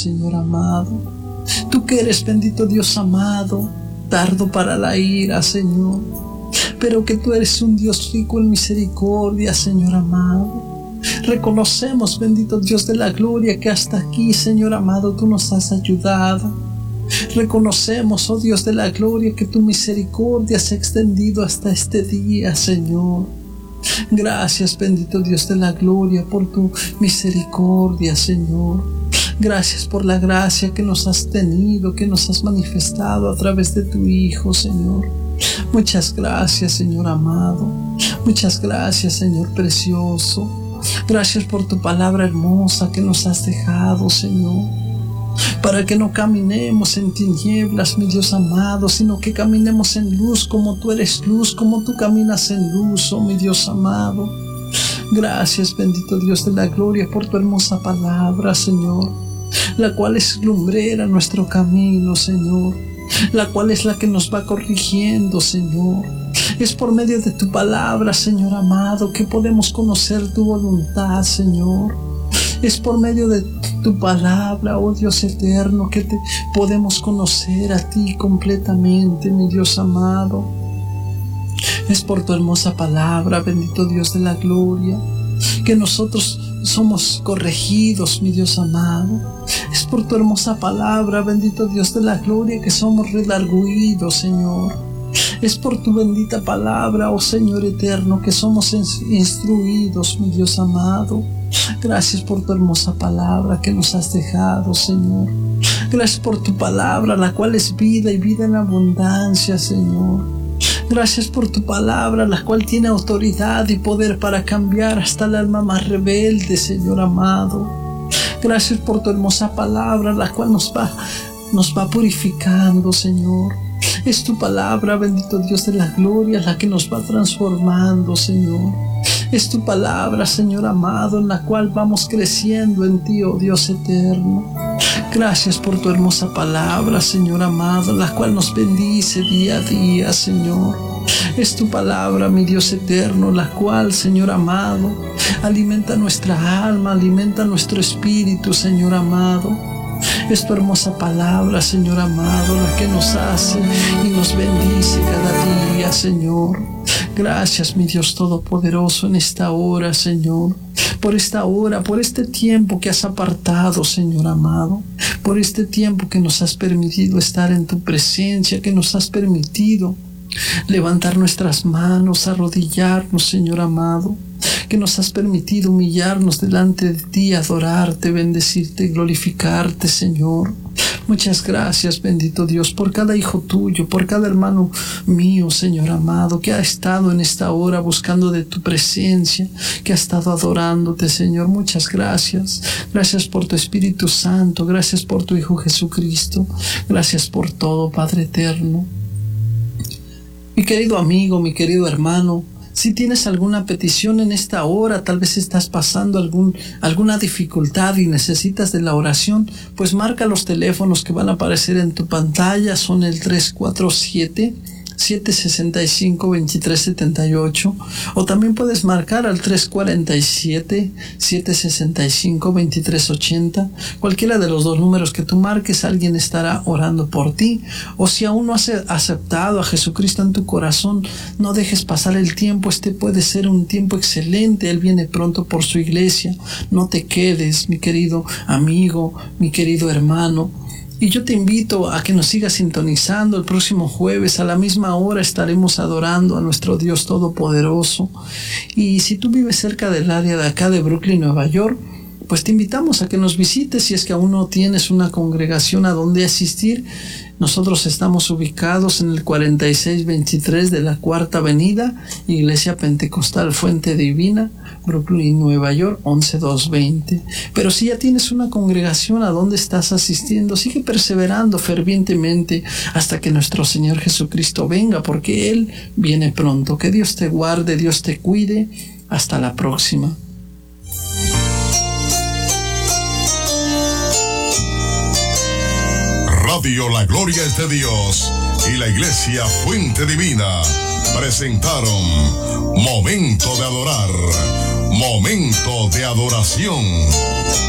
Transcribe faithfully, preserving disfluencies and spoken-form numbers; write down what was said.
Señor amado. Tú que eres, bendito Dios amado, tardo para la ira, Señor, pero que tú eres un Dios rico en misericordia, Señor amado. Reconocemos, bendito Dios de la gloria, que hasta aquí, Señor amado, tú nos has ayudado. Reconocemos, oh Dios de la gloria, que tu misericordia se ha extendido hasta este día, Señor. Gracias, bendito Dios de la gloria, por tu misericordia, Señor. Gracias por la gracia que nos has tenido, que nos has manifestado a través de tu Hijo, Señor. Muchas gracias, Señor amado. Muchas gracias, Señor precioso. Gracias por tu palabra hermosa que nos has dejado, Señor, para que no caminemos en tinieblas, mi Dios amado, sino que caminemos en luz como tú eres luz, como tú caminas en luz, oh mi Dios amado. Gracias, bendito Dios de la gloria, por tu hermosa palabra, Señor, la cual es lumbrera nuestro camino, Señor, la cual es la que nos va corrigiendo, Señor. Es por medio de tu palabra, Señor amado, que podemos conocer tu voluntad, Señor. Es por medio de tu palabra, oh Dios eterno, que te podemos conocer a ti completamente, mi Dios amado. Es por tu hermosa palabra, bendito Dios de la gloria, que nosotros somos corregidos, mi Dios amado. Es por tu hermosa palabra, bendito Dios de la gloria, que somos redarguidos, Señor. Es por tu bendita palabra, oh Señor eterno, que somos instruidos, mi Dios amado. Gracias por tu hermosa palabra que nos has dejado, Señor. Gracias por tu palabra, la cual es vida y vida en abundancia, Señor. Gracias por tu palabra, la cual tiene autoridad y poder para cambiar hasta el alma más rebelde, Señor amado. Gracias por tu hermosa palabra, la cual nos va, nos va purificando, Señor. Es tu palabra, bendito Dios de la gloria, la que nos va transformando, Señor. Es tu palabra, Señor amado, en la cual vamos creciendo en ti, oh Dios eterno. Gracias por tu hermosa palabra, Señor amado, la cual nos bendice día a día, Señor. Es tu palabra, mi Dios eterno, la cual, Señor amado, alimenta nuestra alma, alimenta nuestro espíritu, Señor amado. Es tu hermosa palabra, Señor amado, la que nos hace y nos bendice cada día, Señor. Gracias, mi Dios todopoderoso, en esta hora, Señor, por esta hora, por este tiempo que has apartado, Señor amado, por este tiempo que nos has permitido estar en tu presencia, que nos has permitido levantar nuestras manos, arrodillarnos, Señor amado, que nos has permitido humillarnos delante de ti, adorarte, bendecirte, glorificarte, Señor. Muchas gracias, bendito Dios, por cada hijo tuyo, por cada hermano mío, Señor amado, que ha estado en esta hora buscando de tu presencia, que ha estado adorándote, Señor. Muchas gracias. Gracias por tu Espíritu Santo, gracias por tu Hijo Jesucristo, gracias por todo, Padre eterno. Mi querido amigo, mi querido hermano, si tienes alguna petición en esta hora, tal vez estás pasando algún, alguna dificultad y necesitas de la oración, pues marca los teléfonos que van a aparecer en tu pantalla. Son el tres cuatro siete, siete seis cinco, dos tres siete ocho, o también puedes marcar al tres cuatro siete, siete seis cinco, dos tres ocho cero. Cualquiera de los dos números que tú marques, alguien estará orando por ti. O si aún no has aceptado a Jesucristo en tu corazón, no dejes pasar el tiempo. Este puede ser un tiempo excelente. Él viene pronto por su iglesia. No te quedes, mi querido amigo, mi querido hermano. Y yo te invito a que nos sigas sintonizando. El próximo jueves a la misma hora estaremos adorando a nuestro Dios Todopoderoso. Y si tú vives cerca del área de acá de Brooklyn, Nueva York, pues te invitamos a que nos visites. Si es que aún no tienes una congregación a donde asistir, nosotros estamos ubicados en el cuarenta y seis veintitrés de la Cuarta Avenida, Iglesia Pentecostal Fuente Divina, Brooklyn, Nueva York, once doscientos veinte. Pero si ya tienes una congregación a donde estás asistiendo, sigue perseverando fervientemente hasta que nuestro Señor Jesucristo venga, porque Él viene pronto. Que Dios te guarde, Dios te cuide. Hasta la próxima. Radio La Gloria es de Dios y la Iglesia Fuente Divina presentaron Momento de Adorar, Momento de Adoración.